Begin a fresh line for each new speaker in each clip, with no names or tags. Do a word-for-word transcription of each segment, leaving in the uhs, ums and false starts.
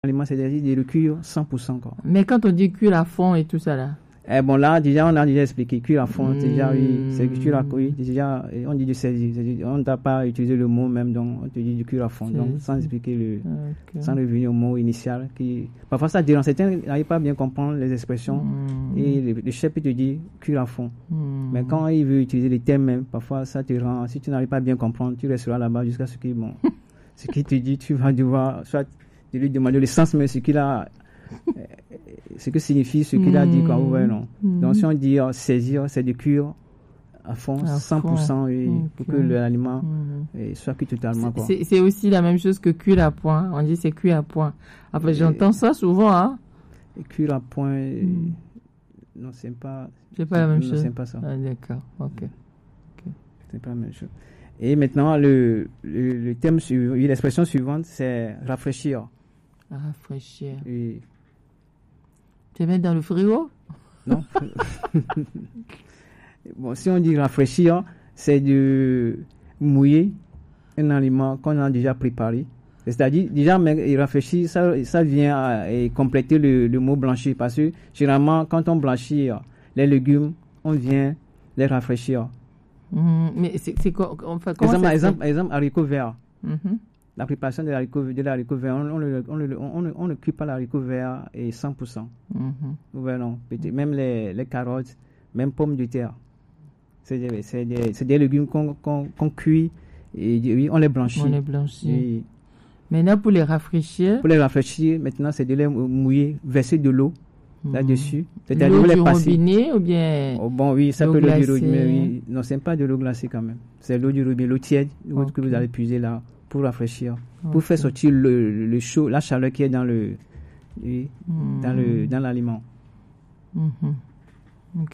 l'aliment, c'est-à-dire de le cuire cent pour cent. Quoi.
Mais quand on dit cuire à fond et tout ça là.
Eh bon, là, déjà, on a déjà expliqué cuire à fond.
Mmh.
Déjà, oui, c'est cuire à oui, déjà, on dit de saisir. On ne t'a pas utilisé le mot même, donc on te dit du cuire à fond. C'est donc, sans expliquer le. Okay. Sans revenir au mot initial. Qui, parfois, ça dérange. Certains n'arrivent pas à bien comprendre les expressions. Mmh. Et le, le chef, il te dit cuire à fond. Mmh. Mais quand il veut utiliser les termes même, parfois, ça te rend. Si tu n'arrives pas à bien comprendre, tu resteras là-bas jusqu'à ce qu'il bon, ce qu'il te dit, tu vas devoir soit de lui demander le sens, mais ce qu'il a. Ce que signifie ce qu'il mmh. a dit quand ouais, non. Mmh. Donc si on dit euh, saisir, c'est de cuire à fond, à cent pour cent, oui, okay. pour que l'aliment mmh. soit cuit totalement. Quoi.
C'est, c'est aussi la même chose que cuire à point. On dit c'est cuire à point. Enfin, j'entends ça souvent. Hein.
Et cuire à point, mmh. non, c'est pas.
C'est pas la même
non,
chose.
C'est pas ça.
Ah, d'accord, ok. okay.
C'est pas la même chose. Et maintenant, le, le, le thème suivant, l'expression suivante, c'est rafraîchir.
Rafraîchir.
Oui.
Tu mets dans le frigo?
Non. Bon, si on dit rafraîchir, c'est de mouiller un aliment qu'on a déjà préparé. C'est-à-dire, déjà, mais rafraîchir, ça, ça vient à, à compléter le, le mot blanchir. Parce que, généralement, quand on blanchit les légumes, on vient les rafraîchir.
Mmh, mais c'est, c'est quoi? Enfin, comment
exemple,
ça
exemple, exemple, haricots verts.
Mmh.
La préparation de l'haricot, de l'haricot vert, on, on, le, on, le, on, on ne cuit pas l'haricot vert et cent pour cent. Mm-hmm. Ouais, non. Même les, les carottes, même pommes de terre. C'est des, c'est des, c'est des légumes qu'on, qu'on, qu'on cuit et oui, on les blanchit.
On les blanchit. Et maintenant, pour les rafraîchir.
Pour les rafraîchir, maintenant, c'est de les mouiller, verser de l'eau mm-hmm. là-dessus. C'est-à-dire
l'eau
les
du
passer.
Robinet ou bien.
Oh, bon, oui, ça peut l'eau du robinet. Oui. Non, c'est pas de l'eau glacée quand même. C'est l'eau du robinet, l'eau tiède, okay. que vous allez puiser là. Pour rafraîchir, okay. pour faire sortir le, le chaud, la chaleur qui est dans le, oui, mmh. dans le, dans l'aliment.
Mmh. Ok.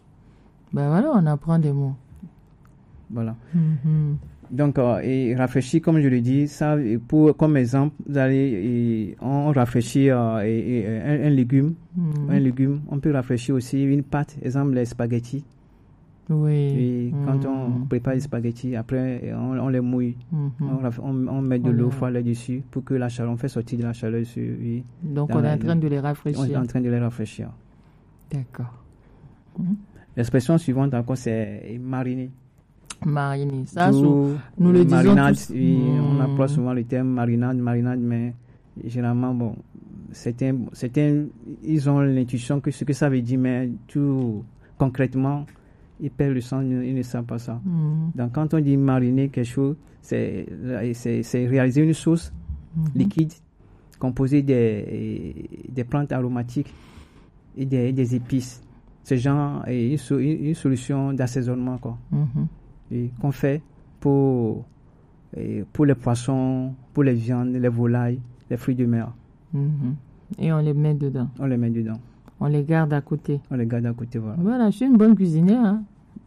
Ben voilà, on apprend des mots.
Voilà.
Mmh.
Donc, euh, et rafraîchir, comme je le dis, ça, pour, comme exemple, vous allez, et, on rafraîchit euh, et, et, un, un légume, mmh. un légume. On peut rafraîchir aussi une pâte, exemple les spaghettis.
Oui.
Et
mmh.
quand on prépare les spaghettis, après, on, on les mouille. Mmh. On, on, on met de oh, l'eau froide là-dessus pour que la chaleur, on fait sortir de la chaleur dessus. Oui.
Donc, on est en train de les rafraîchir.
On est en train de les rafraîchir.
D'accord.
Mmh. L'expression suivante encore, c'est mariner.
Mariner. Ça, sous, nous le
marinade,
disons tous.
Oui, mmh. On emploie
mmh.
souvent le terme marinade, marinade, mais généralement, bon, certains, certains, ils ont l'intuition que ce que ça veut dire, mais tout concrètement, ils perdent le sens, ils ne savent pas ça. Mmh. Donc, quand on dit mariner quelque chose, c'est, c'est, c'est réaliser une sauce mmh. liquide composée des, des plantes aromatiques et des, des épices. Ce genre est une, une solution d'assaisonnement, quoi. Mmh. Et qu'on fait pour, pour les poissons, pour les viandes, les volailles, les fruits de mer.
Mmh. Et on les met dedans.
On les met dedans.
On les garde à côté.
On les garde à côté, voilà.
Voilà, je suis une bonne cuisinière. Hein.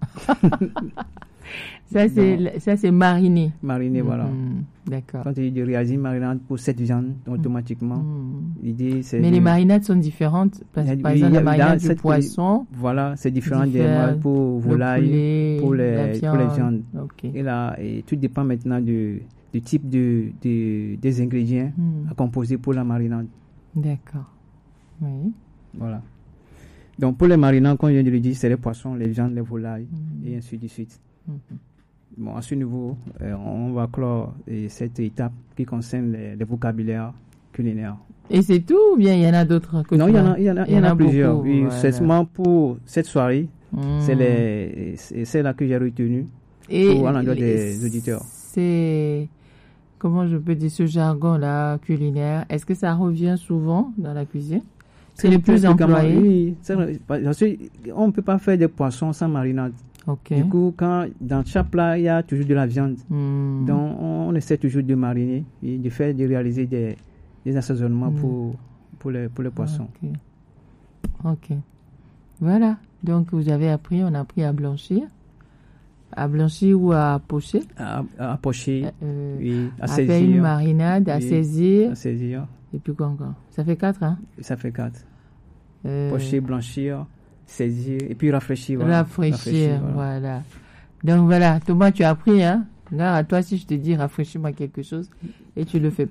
ça, c'est, ça, c'est mariné.
Mariné, mmh, voilà.
D'accord.
Quand tu dis de réaliser une marinade pour cette viande, automatiquement, mmh. l'idée, c'est...
Mais
de...
les marinades sont différentes. Parce,
a,
par
oui,
exemple, la marinade du
cette,
poisson...
Voilà, c'est différent des marinades pour volaille, pour les,
viande.
pour les viandes.
Okay.
Et là, et tout dépend maintenant du, du type de, de, des ingrédients mmh. à composer pour la marinade.
D'accord. Oui.
Voilà. Donc, pour les marinades, comme je viens de le dire, c'est les poissons, les viandes, les volailles, mmh. et ainsi de suite. Mmh. Bon, à ce niveau, euh, on va clore euh, cette étape qui concerne les, les vocabulaires culinaires.
Et c'est tout ou bien il y en a d'autres que
Non, il y en a, il y en a, il y en a, a plusieurs.
Beaucoup,
oui,
voilà.
C'est seulement pour cette soirée. Mmh. C'est, les, c'est celle-là que j'ai retenue pour à l'endroit des auditeurs.
C'est... Comment je peux dire ce jargon-là culinaire? Est-ce que ça revient souvent dans la cuisine? C'est le plus employé.
Oui, c'est vrai, parce qu'on ne peut pas faire des poissons sans marinade.
Okay.
Du coup, quand, dans chaque plat, il y a toujours de la viande.
Mm.
Donc, on, on essaie toujours de mariner et de faire, de réaliser des, des assaisonnements mm. pour, pour, les, pour les poissons.
Okay. ok. Voilà. Donc, vous avez appris, on a appris à blanchir. À blanchir ou à pocher.
À, à pocher, euh, oui. À,
à
saisir.
faire une marinade, à oui. saisir.
À saisir.
Et puis quoi encore? Ça fait quatre, hein?
Ça fait quatre. Euh... Pocher, blanchir, saisir, et puis rafraîchir.
Voilà. Rafraîchir, rafraîchir voilà. voilà. Donc voilà, Thomas, tu as appris, hein? Regarde, à toi, si je te dis rafraîchis-moi quelque chose, et tu le fais pas.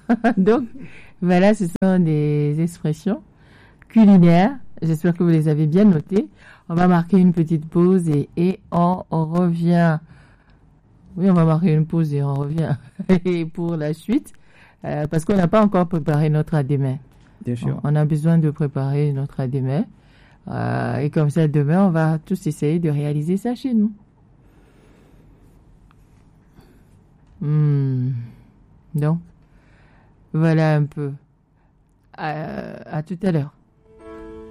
Donc, voilà, ce sont des expressions culinaires. J'espère que vous les avez bien notées. On va marquer une petite pause et, et on, on revient. Oui, on va marquer une pause et on revient et pour la suite, euh, parce qu'on n'a pas encore préparé notre adémais.
Bien sûr.
On, on a besoin de préparer notre adémais. Euh, et comme ça, demain, on va tous essayer de réaliser ça chez nous. Hmm. Donc, voilà un peu. À, à tout à l'heure.